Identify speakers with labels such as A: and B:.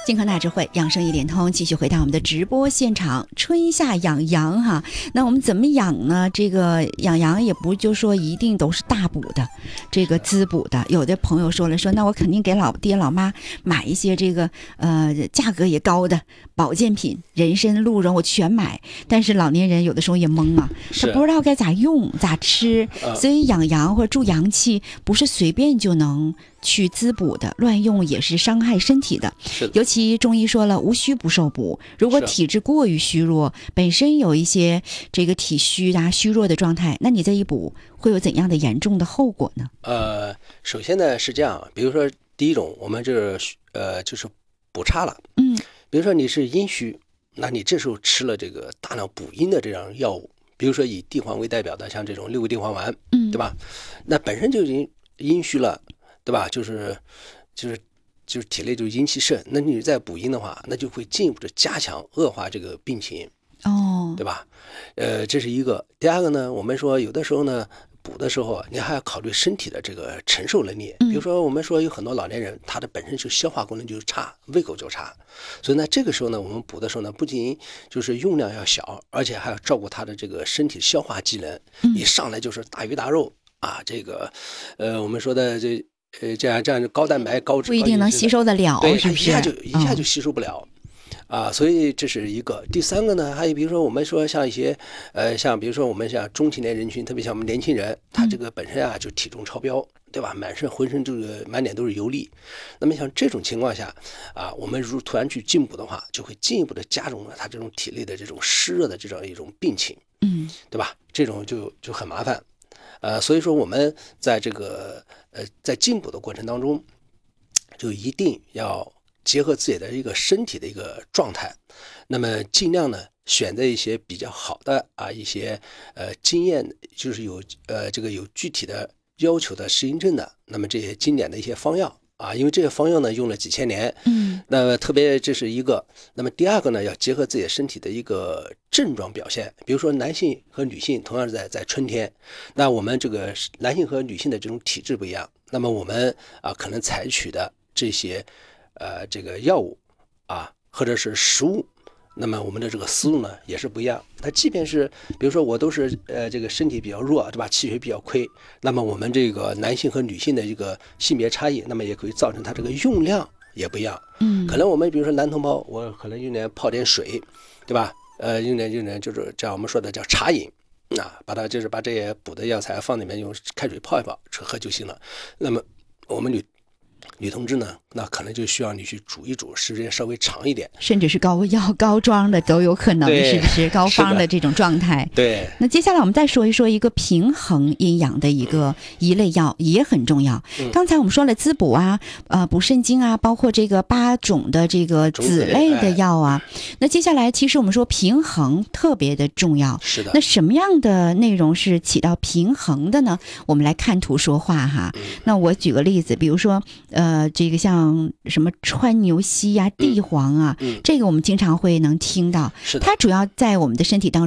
A: 健康大智慧，养生一点通，继续回到我们的直播现场。春夏养羊哈，那我们怎么养呢？这个养羊也不就说一定都是大补的，这个滋补的。有的朋友说了，说那我肯定给老爹老妈买一些这个价格也高的保健品，人参、鹿茸我全买。但是老年人有的时候也懵啊，他不知道该咋用咋吃，所以养羊或者助阳气不是随便就能去滋补的，乱用也是伤害身体的。尤其中医说了，无虚不受补。如果体质过于虚弱，本身有一些这个体虚啊虚弱的状态，那你这一补会有怎样的严重的后果呢？
B: 首先呢是这样，比如说第一种，我们就是补差了。比如说你是阴虚，那你这时候吃了这个大量补阴的这样药物，比如说以地黄为代表的，像这种6味地黄丸，对吧？那本身就已经阴虚了，对吧？就是体内就阴气盛，那你再补阴的话，那就会进一步的加强恶化这个病情，对吧？这是一个。第二个呢，我们说有的时候呢，补的时候你还要考虑身体的这个承受能力。比如说我们说有很多老年人，他的本身就消化功能就差，胃口就差，所以呢这个时候呢，我们补的时候呢，不仅就是用量要小，而且还要照顾他的这个身体消化机能。一上来就是大鱼大肉啊，这个我们说的这样高蛋白高脂
A: 不一定能吸收得了，
B: 对，
A: 是不是？
B: 一下就吸收不了。所以这是一个。第三个呢，还有比如说我们说像一些像比如说我们像中青年人群，特别像我们年轻人，他这个本身就体重超标，对吧？浑身这个满脸都是油腻。那么像这种情况下我们如突然去进补的话，就会进一步的加重了他这种体内的这种湿热的这样一种病情，对吧？这种就很麻烦。所以说我们在这个在进补的过程当中，就一定要结合自己的一个身体的一个状态，那么尽量呢选择一些比较好的一些经验，就是有具体的要求的适应症的，那么这些经典的一些方药因为这些方药呢用了几千年，那么特别这是一个。那么第二个呢，要结合自己的身体的一个症状表现，比如说男性和女性同样在春天，那我们这个男性和女性的这种体质不一样，那么我们可能采取的这些这个药物或者是食物，那么我们的这个思路呢也是不一样。它即便是比如说我都是这个身体比较弱，对吧？气血比较亏，那么我们这个男性和女性的一个性别差异，那么也可以造成它这个用量也不一样。可能我们比如说男同胞，我可能用点泡点水，对吧？用点就是这样我们说的叫茶饮把它就是把这些补的药材放里面，用开水泡一泡喝就行了。那么我们女同志呢，那可能就需要你去煮一煮，时间稍微长一点，
A: 甚至是膏药膏装的都有可能，是不是？膏方的这种状态。
B: 对。
A: 那接下来我们再说一说一个平衡阴阳的一类药也很重要。刚才我们说了滋补补肾精包括这个8种的这个子类的药那接下来其实我们说平衡特别的重要。
B: 是的。
A: 那什么样的内容是起到平衡的呢？我们来看图说话那我举个例子，比如说这个像什么川牛膝地黄这个我们经常会能听到。
B: 是的。
A: 它主要在我们的身体当